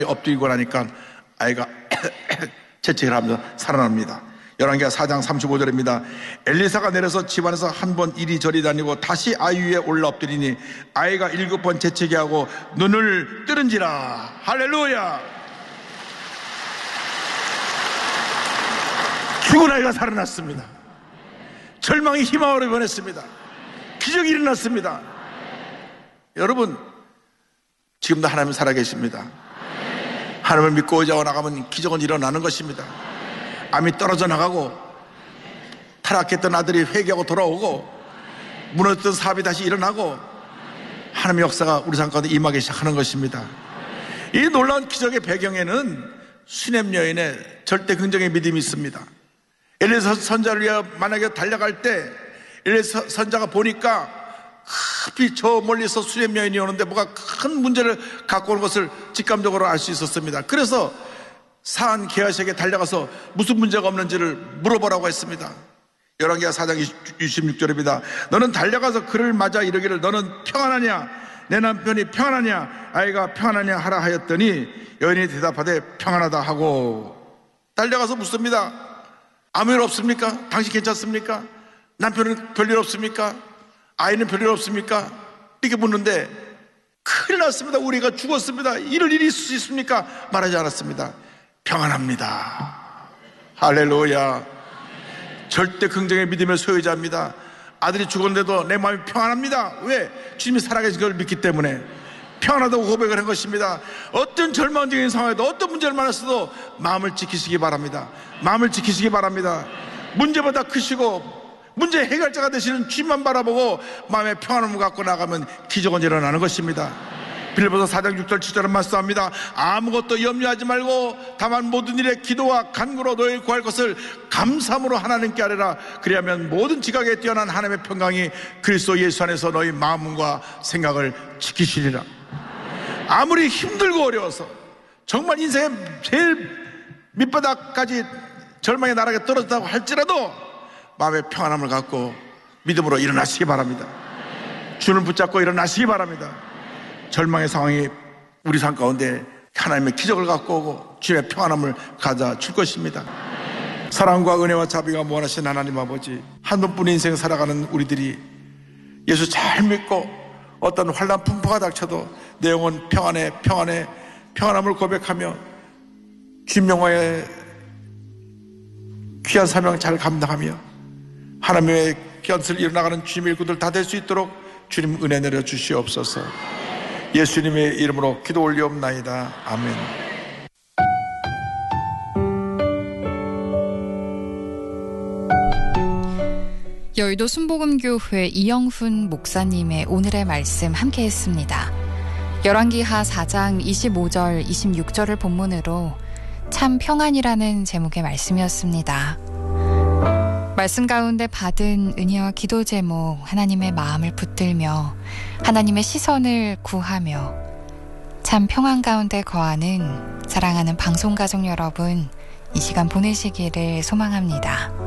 엎드리고 나니까 아이가 재채기를 하면서 살아납니다. 열왕기하 4장 35절입니다. 엘리사가 내려서 집안에서 한 번 이리저리 다니고 다시 아이 위에 올라 엎드리니 아이가 7번 재채기하고 눈을 뜨는지라. 할렐루야. 죽은 아이가 살아났습니다. 절망이 희망으로 변했습니다. 기적이 일어났습니다. 여러분, 지금도 하나님은 살아계십니다. 하나님을 믿고 의지하고 나가면 기적은 일어나는 것입니다. 암이 떨어져 나가고 타락했던 아들이 회개하고 돌아오고 무너졌던 사업이 다시 일어나고 하나님의 역사가 우리 삶 가운데 임하기 시작하는 것입니다. 이 놀라운 기적의 배경에는 수넴 여인의 절대 긍정의 믿음이 있습니다. 엘리사 선자를 위하여 만약에 달려갈 때 엘리사 선자가 보니까 급히 저 멀리서 수넴 여인이 오는데 뭐가 큰 문제를 갖고 오는 것을 직감적으로 알 수 있었습니다. 그래서 사한 게하시에게 달려가서 무슨 문제가 없는지를 물어보라고 했습니다. 열왕기하 4장 26절입니다. 너는 달려가서 그를 맞아 이르기를 너는 평안하냐? 내 남편이 평안하냐? 아이가 평안하냐? 하라 하였더니 여인이 대답하되 평안하다 하고 달려가서 묻습니다. 아무 일 없습니까? 당신 괜찮습니까? 남편은 별일 없습니까? 아이는 별일 없습니까? 이렇게 묻는데 큰일 났습니다. 우리가 죽었습니다. 이럴 일이 있을 수 있습니까? 말하지 않았습니다. 평안합니다. 할렐루야. 절대 긍정의 믿음의 소유자입니다. 아들이 죽었는데도 내 마음이 평안합니다. 왜? 주님이 살아계신 걸 믿기 때문에 평안하다고 고백을 한 것입니다. 어떤 절망적인 상황에도 어떤 문제를 만났어도 마음을 지키시기 바랍니다. 마음을 지키시기 바랍니다. 문제보다 크시고 문제 해결자가 되시는 주님만 바라보고 마음의 평안함을 갖고 나가면 기적은 일어나는 것입니다. 빌립보서 4장 6절 7절은 말씀합니다. 아무것도 염려하지 말고 다만 모든 일에 기도와 간구로 너희 구할 것을 감사함으로 하나님께 아뢰라. 그리하면 모든 지각에 뛰어난 하나님의 평강이 그리스도 예수 안에서 너희 마음과 생각을 지키시리라. 아무리 힘들고 어려워서 정말 인생의 제일 밑바닥까지 절망의 나락에 떨어졌다고 할지라도 마음의 평안함을 갖고 믿음으로 일어나시기 바랍니다. 주를 붙잡고 일어나시기 바랍니다. 절망의 상황이 우리 삶 가운데 하나님의 기적을 갖고 오고 주의 평안함을 가져다 줄 것입니다. 사랑과 은혜와 자비가 무한하신 하나님 아버지, 한 번뿐인 인생 살아가는 우리들이 예수 잘 믿고 어떤 환난 풍파가 닥쳐도 내 영혼 평안해 평안해 평안함을 고백하며 주님 영화의 귀한 사명 잘 감당하며 하나님의 견슬 일어나가는 주님의 일꾼들 다 될 수 있도록 주님 은혜 내려 주시옵소서. 예수님의 이름으로 기도 올리옵나이다. 아멘. 여의도 순복음교회 이영훈 목사님의 오늘의 말씀 함께 했습니다. 열왕기하 4장 25절 26절을 본문으로 참 평안이라는 제목의 말씀이었습니다. 말씀 가운데 받은 은혜와 기도 제목, 하나님의 마음을 붙들며 하나님의 시선을 구하며 참 평안 가운데 거하는 사랑하는 방송가족 여러분, 이 시간 보내시기를 소망합니다.